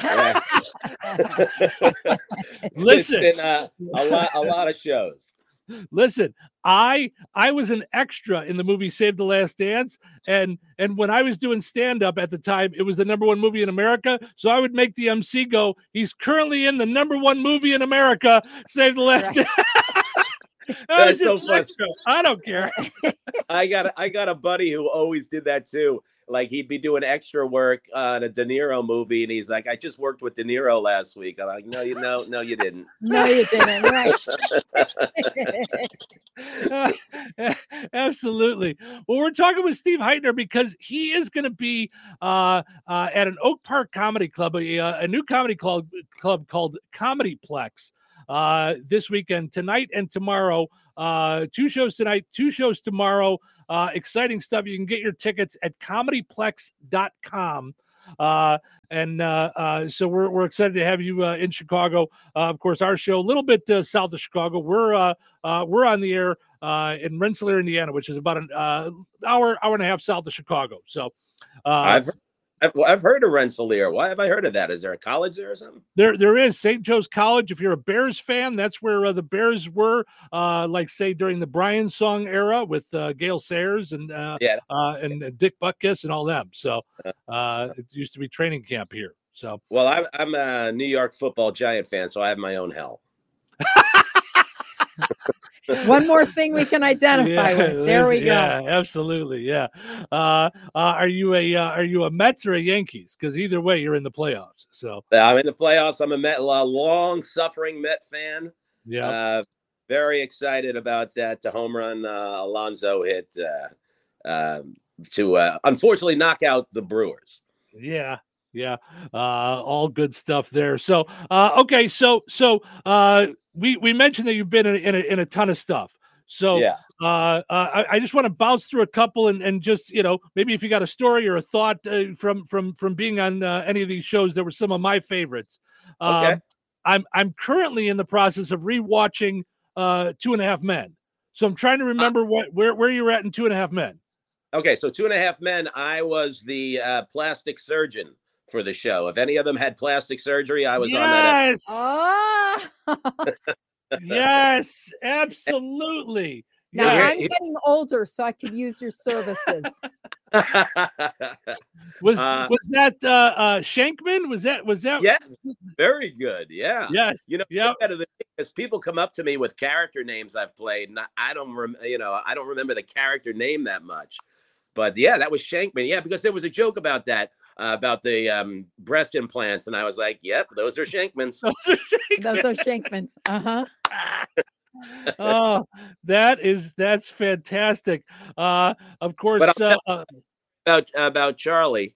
Listen, it's been a lot of shows. Listen, I was an extra in the movie Save the Last Dance, and when I was doing stand-up at the time, it was the #1 movie in America, so I would make the MC go, he's currently in the #1 movie in America, Save the Last Dance. That's so fun. I don't care. I got a buddy who always did that too. like he'd be doing extra work on a De Niro movie, and he's like, "I just worked with De Niro last week." I'm like, "No, you didn't." No, you didn't. Right. Absolutely. Well, we're talking with Steve Heitner because he is going to be at an Oak Park Comedy Club, a new comedy club called Comedyplex this weekend, tonight and tomorrow. 2 shows tonight, 2 shows tomorrow. Exciting stuff. You can get your tickets at comedyplex.com. So we're excited to have you in Chicago. Of course, our show a little bit south of Chicago. We're on the air in Rensselaer, Indiana, which is about an hour and a half south of Chicago. So I've heard of Rensselaer. Why have I heard of that? Is there a college there or something? There is St. Joe's College. If you're a Bears fan, that's where the Bears were, like say during the Brian Song era with Gale Sayers and Dick Butkus and all them. So it used to be training camp here. So well, I'm a New York Football Giant fan, so I have my own hell. One more thing we can identify with. There we go. Yeah, absolutely. Yeah. Are you a Mets or a Yankees? Because either way, you're in the playoffs. So I'm in the playoffs. I'm a long-suffering Met fan. Yeah. Very excited about that home run Alonso hit to unfortunately knock out the Brewers. Yeah. Yeah. All good stuff there. So okay. So we mentioned that you've been in a ton of stuff. So yeah. I just want to bounce through a couple and just, maybe if you got a story or a thought from being on any of these shows that were some of my favorites. Okay. I'm currently in the process of rewatching 2.5 Men. So I'm trying to remember where you're at in 2.5 Men. Okay. So 2.5 Men, I was the plastic surgeon for the show. If any of them had plastic surgery, I was on that episode. Oh. Yes, absolutely. Now I'm getting older, so I could use your services. Was that Shankman? Was that? Yes, very good. Yeah. Yes. Because people come up to me with character names I've played, and I don't remember the character name that much. But yeah, that was Shankman. Yeah, because there was a joke about that, about the breast implants, and I was like, "Yep, those are Shankmans." Those are Shankmans. Uh-huh. Oh, that's fantastic. Of course, about Charlie.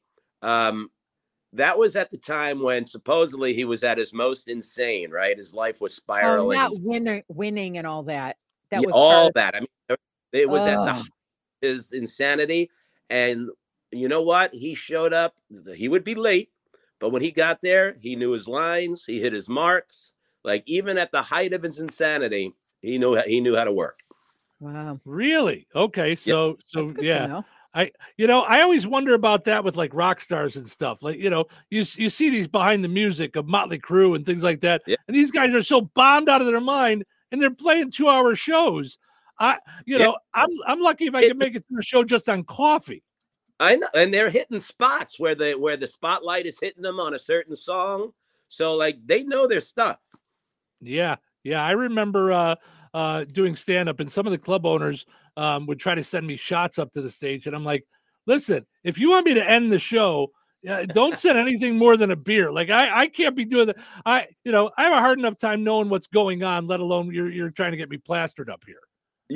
That was at the time when supposedly he was at his most insane. Right, his life was spiraling. Oh, not winning and all that. That was all that. I mean, it was at the his insanity, and you know what? He showed up. He would be late, but when he got there, he knew his lines. He hit his marks. Like even at the height of his insanity, he knew how to work. Wow, really? Okay, so yeah. I always wonder about that with like rock stars and stuff. Like, you see these behind the music of Motley Crue and things like that. Yeah. And these guys are so bombed out of their mind and they're playing 2-hour shows. I'm lucky if I can make it through a show just on coffee. I know. And they're hitting spots where the spotlight is hitting them on a certain song. So like they know their stuff. Yeah. Yeah. I remember doing stand-up, and some of the club owners would try to send me shots up to the stage, and I'm like, listen, if you want me to end the show, don't send anything more than a beer. Like I can't be doing that. I have a hard enough time knowing what's going on, let alone you're trying to get me plastered up here.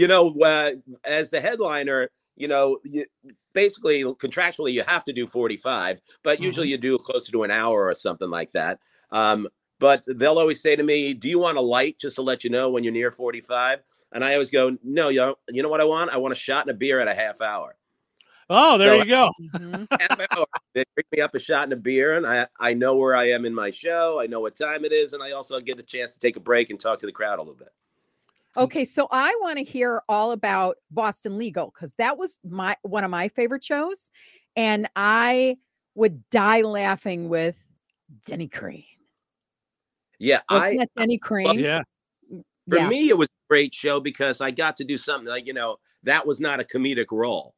As the headliner, basically contractually you have to do 45, but usually you do closer to an hour or something like that. But they'll always say to me, do you want a light just to let you know when you're near 45? And I always go, no, you know what I want? I want a shot and a beer at a half hour. Oh, there you go. Half hour. They bring me up a shot and a beer, and I know where I am in my show. I know what time it is, and I also get the chance to take a break and talk to the crowd a little bit. Okay, so I want to hear all about Boston Legal, because that was one of my favorite shows, and I would die laughing with Denny Crane. Yeah, Wasn't that Denny Crane? Yeah. For me, it was a great show because I got to do something like, that was not a comedic role.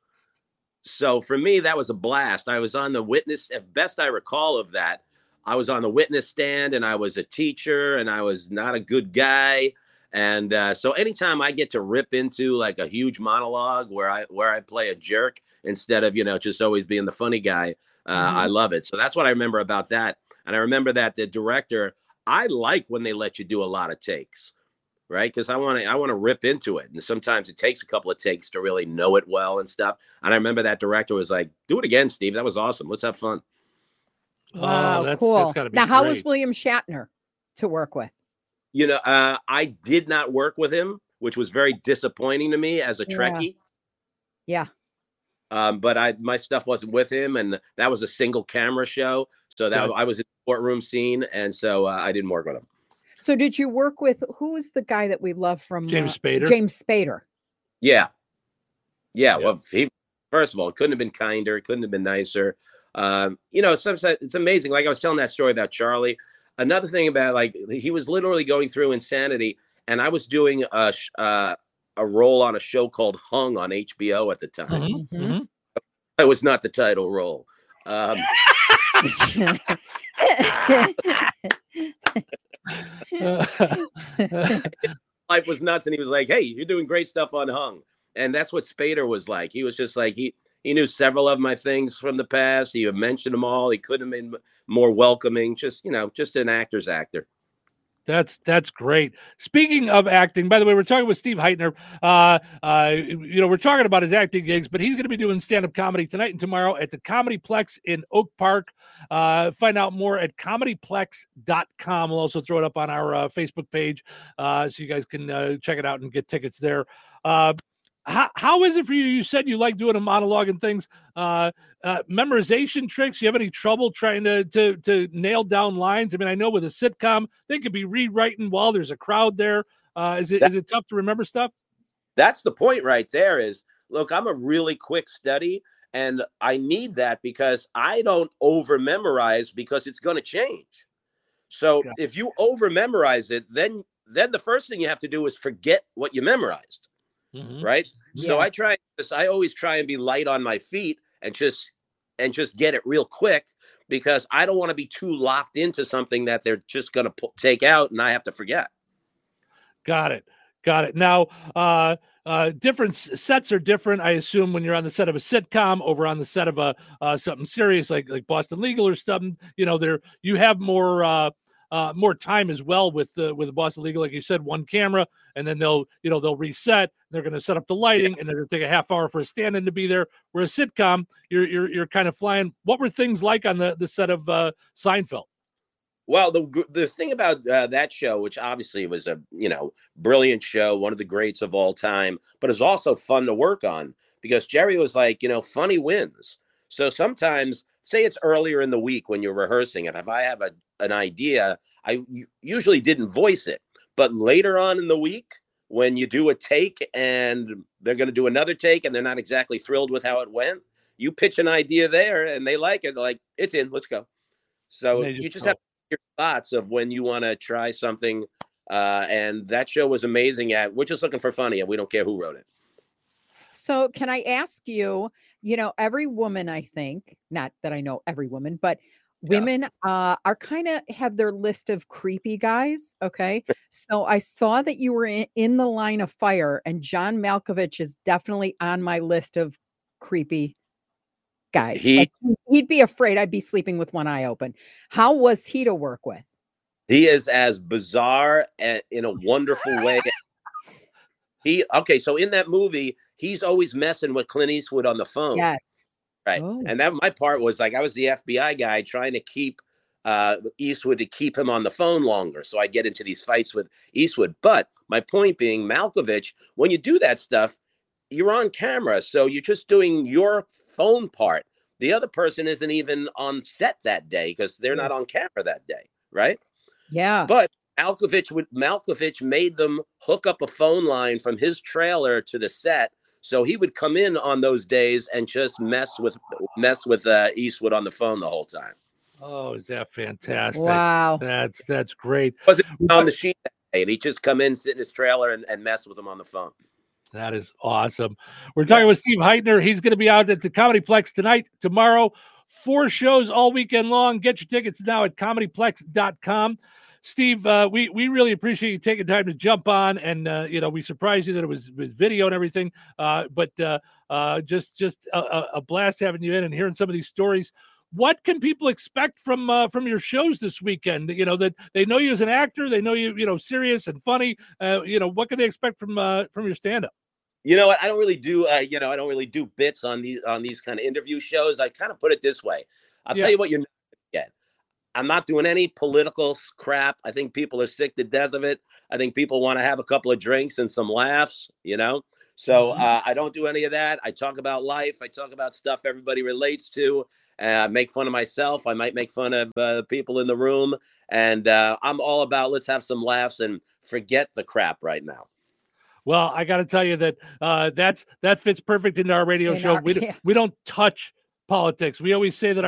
So for me, that was a blast. I was on the witness, at best I recall of that, I was on the witness stand, and I was a teacher, and I was not a good guy. And so anytime I get to rip into like a huge monologue where I play a jerk instead of, just always being the funny guy, I love it. So that's what I remember about that. And I remember that the director, I like when they let you do a lot of takes, right? Because I want to rip into it. And sometimes it takes a couple of takes to really know it well and stuff. And I remember that director was like, do it again, Steve. That was awesome. Let's have fun. Wow, cool. That's gotta be now, how great. was William Shatner to work with? I did not work with him, which was very disappointing to me as a Trekkie. Yeah. But my stuff wasn't with him, and that was a single camera show. So that I was in the courtroom scene, and so I didn't work with him. So did you work with, who is the guy that we love from James Spader? James Spader. Yeah. Well, first of all, it couldn't have been kinder. It couldn't have been nicer. Sometimes it's amazing. Like I was telling that story about Charlie. Another thing about, like, he was literally going through insanity, and I was doing a role on a show called Hung on HBO at the time. It was not the title role. Life was nuts, and he was like, "Hey, you're doing great stuff on Hung," and that's what Spader was like. He was just like he knew several of my things from the past. He had mentioned them all. He couldn't have been more welcoming. Just an actor's actor. That's great. Speaking of acting, by the way, we're talking with Steve Heitner. We're talking about his acting gigs, but he's going to be doing stand-up comedy tonight and tomorrow at the Comedy Plex in Oak Park. Find out more at comedyplex.com. We'll also throw it up on our Facebook page so you guys can check it out and get tickets there. How is it for you? You said you like doing a monologue and things. Memorization tricks. You have any trouble trying to nail down lines? I mean, I know with a sitcom, they could be rewriting while there's a crowd there. Is it tough to remember stuff? That's the point right there is, look, I'm a really quick study, and I need that because I don't over memorize because it's going to change. So if you over memorize it, then the first thing you have to do is forget what you memorized. Right. So I always try and be light on my feet and just get it real quick, because I don't want to be too locked into something that they're just going to take out and I have to forget. Got it. Now, different sets are different. I assume when you're on the set of a sitcom over on the set of a something serious like Boston Legal or something, you have more time as well with the Boston Legal. Like you said, one camera, and then they'll reset. They're going to set up the lighting, and they're going to take a half hour for a stand-in to be there. Where a sitcom, you're kind of flying. What were things like on the set of Seinfeld? Well, the thing about that show, which obviously was a brilliant show, one of the greats of all time, but it's also fun to work on because Jerry was like, funny wins. So sometimes, say it's earlier in the week when you're rehearsing it, if I have an idea, I usually didn't voice it. But later on in the week, when you do a take and they're going to do another take and they're not exactly thrilled with how it went, you pitch an idea there and they like it. Like, it's in, let's go. So you just have your spots of when you want to try something. And that show was amazing we're just looking for funny and we don't care who wrote it. So can I ask you, every woman, I think, not that I know every woman, but women are kind of have their list of creepy guys. Okay. So I saw that you were in the line of fire, and John Malkovich is definitely on my list of creepy guys. He'd be afraid I'd be sleeping with one eye open. How was he to work with? He is as bizarre in a wonderful way. So in that movie, he's always messing with Clint Eastwood on the phone. Yes. Right. Oh. And that my part was like, I was the FBI guy trying to keep Eastwood to keep him on the phone longer. So I'd get into these fights with Eastwood. But my point being, Malkovich, when you do that stuff, you're on camera. So you're just doing your phone part. The other person isn't even on set that day because they're not on camera that day. Right. Yeah. But Malkovich made them hook up a phone line from his trailer to the set. So he would come in on those days and just mess with Eastwood on the phone the whole time. Oh, is that fantastic? Wow. That's great. Wasn't on the sheet that day, and he'd just come in, sit in his trailer and mess with him on the phone. That is awesome. We're talking with Steve Heitner. He's going to be out at the Comedy Plex tonight, tomorrow, 4 shows all weekend long. Get your tickets now at comedyplex.com. Steve, we really appreciate you taking time to jump on, and we surprised you that it was video and everything. But just a blast having you in and hearing some of these stories. What can people expect from your shows this weekend? That they know you as an actor, they know you, serious and funny. What can they expect from your stand-up? You know what? I don't really do I don't really do bits on these kind of interview shows. I kind of put it this way. I'll tell you what you're not gonna get. I'm not doing any political crap. I think people are sick to death of it. I think people want to have a couple of drinks and some laughs, So I don't do any of that. I talk about life. I talk about stuff everybody relates to. Make fun of myself. I might make fun of people in the room. And I'm all about let's have some laughs and forget the crap right now. Well, I got to tell you that that fits perfect into our radio show. We don't touch politics. We always say that